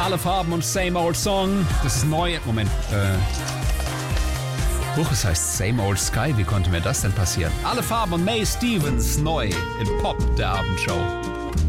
Alle Farben und Same Old Song. Das ist neu. Moment. Es heißt Same Old Sky. Wie konnte mir das denn passieren? Alle Farben und May Stevens neu in Pop, der Abendshow.